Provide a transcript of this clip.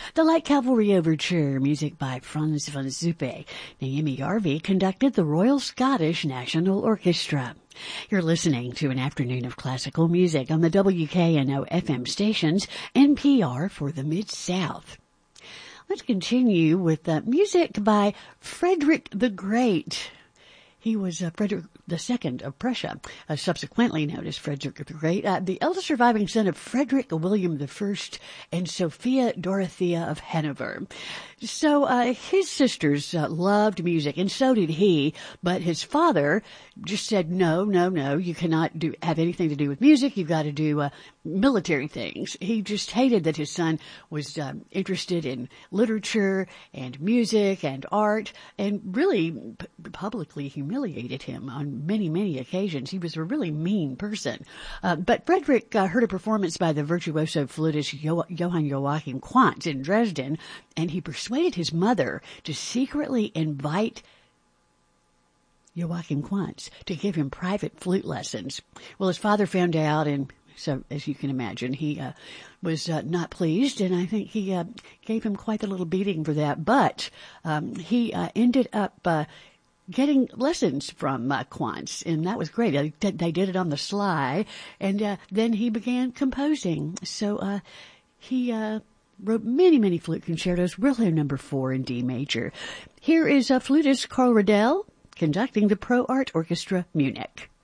The Light Cavalry Overture, music by Frans van Zuppe. Naomi Jarvi conducted the Royal Scottish National Orchestra. You're listening to an afternoon of classical music on the WKNO FM stations, NPR for the Mid-South. Let's continue with music by Frederick the Great. He was Frederick II of Prussia, subsequently known as Frederick the Great, the eldest surviving son of Frederick William I and Sophia Dorothea of Hanover. So his sisters loved music, and so did he, but his father just said, no, you cannot have anything to do with music. You've got to do military things. He just hated that his son was interested in literature and music and art, and really publicly humiliated him on many, many occasions. He was a really mean person. But Frederick heard a performance by the virtuoso flutist Johann Joachim Quantz in Dresden, and he persuaded his mother to secretly invite Joachim Quantz to give him private flute lessons. Well, his father found out, and so, as you can imagine, he was not pleased, and I think he gave him quite a little beating for that. But he ended up getting lessons from Quantz, and that was great. They did it on the sly, and then he began composing. So he wrote many, many flute concertos, Wilhelm No. 4 in D major. Here is flutist Karl Riedel conducting the Pro Art Orchestra Munich.